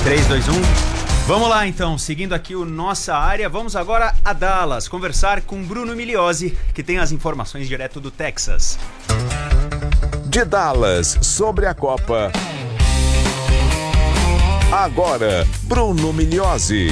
3, 2, 1. Vamos lá então, seguindo aqui o Nossa Área, vamos agora a Dallas conversar com Bruno Migliozzi, que tem as informações direto do Texas. De Dallas, sobre a Copa. Agora, Bruno Migliozzi.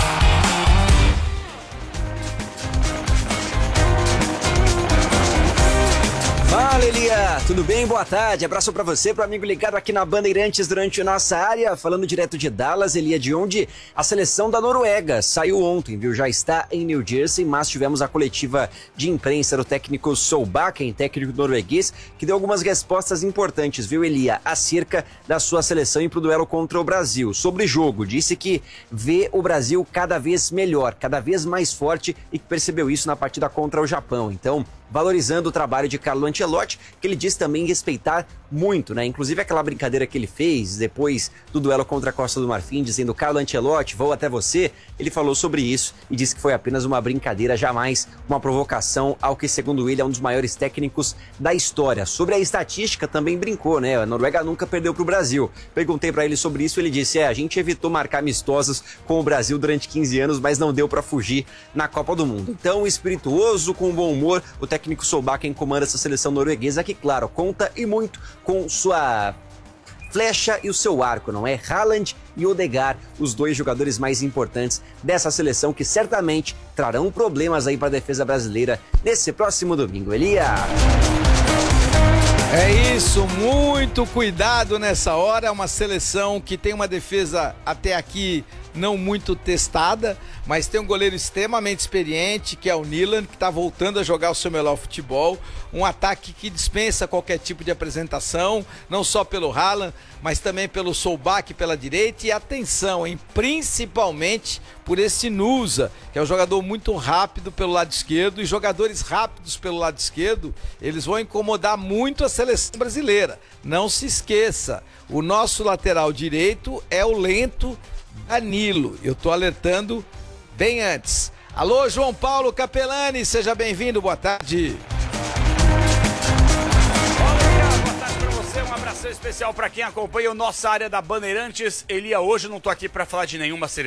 Fala, Elia! Tudo bem? Boa tarde. Abraço pra você, pro amigo ligado aqui na Bandeirantes durante a Nossa Área. Falando direto de Dallas, Elia, de onde a seleção da Noruega saiu ontem, viu? Já está em New Jersey, mas tivemos a coletiva de imprensa do técnico Solbakken, técnico norueguês, que deu algumas respostas importantes, viu, Elia? Acerca da sua seleção e pro duelo contra o Brasil. Sobre jogo, disse que vê o Brasil cada vez melhor, cada vez mais forte e que percebeu isso na partida contra o Japão. Então, valorizando o trabalho de Carlo Ancelotti, que ele diz também respeitar muito, né? Inclusive aquela brincadeira que ele fez depois do duelo contra a Costa do Marfim, dizendo: Carlo Ancelotti, vou até você. Ele falou sobre isso e disse que foi apenas uma brincadeira, jamais uma provocação ao que, segundo ele, é um dos maiores técnicos da história. Sobre a estatística também brincou, né? A Noruega nunca perdeu pro Brasil. Perguntei pra ele sobre isso, ele disse: a gente evitou marcar amistosos com o Brasil durante 15 anos, mas não deu pra fugir na Copa do Mundo. Então, espirituoso, com bom humor, o técnico Solbakken comanda essa seleção norueguesa que, claro, conta e muito com sua flecha e o seu arco, não é? Haaland e Odegaard, os dois jogadores mais importantes dessa seleção que certamente trarão problemas aí para a defesa brasileira nesse próximo domingo. Elia! É isso, muito cuidado nessa hora, uma seleção que tem uma defesa até aqui não muito testada, mas tem um goleiro extremamente experiente, que é o Nyland, que está voltando a jogar o seu melhor futebol, um ataque que dispensa qualquer tipo de apresentação, não só pelo Haaland, mas também pelo Solbakken pela direita, e atenção, hein, principalmente por esse Nusa, que é um jogador muito rápido pelo lado esquerdo, e jogadores rápidos pelo lado esquerdo, eles vão incomodar muito a seleção brasileira. Não se esqueça, o nosso lateral direito é o lento Danilo. Eu tô alertando bem antes. Alô, João Paulo Capelani, seja bem-vindo, boa tarde. Olá, boa tarde pra você, um abraço especial pra quem acompanha o Nossa Área da Bandeirantes. Elia, hoje eu não tô aqui pra falar de nenhuma seleção.